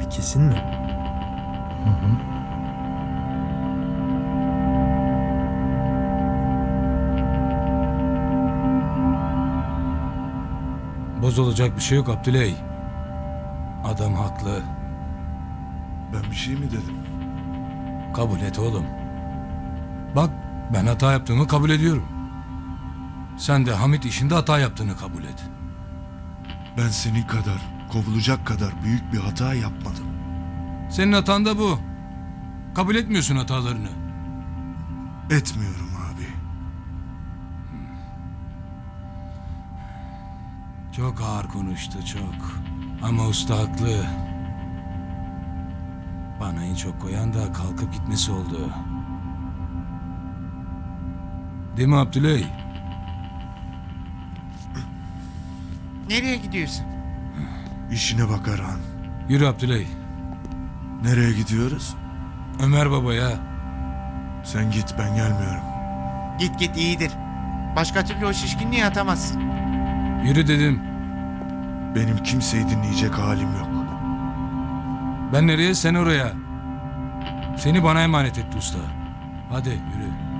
Abi kesin mi? Hı hı. Bozulacak bir şey yok Abdüley. Adam haklı. Ben bir şey mi dedim? Kabul et oğlum. Bak ben hata yaptığımı kabul ediyorum. Sen de Hamit işinde hata yaptığını kabul et. Ben senin kadar, kovulacak kadar büyük bir hata yapmadım. Senin hatan da bu. Kabul etmiyorsun hatalarını. Etmiyorum abi. Çok ağır konuştu çok. Ama usta haklı. Bana en çok koyan da kalkıp gitmesi oldu. Değil mi Abdüley? Nereye gidiyorsun? İşine bak Erhan. Yürü Abdüley. Nereye gidiyoruz? Ömer babaya. Sen git, ben gelmiyorum. Git git iyidir. Başka türlü o şişkinliği atamazsın. Yürü dedim. Benim kimseyi dinleyecek halim yok. Ben nereye sen oraya. Seni bana emanet etti usta. Hadi yürü.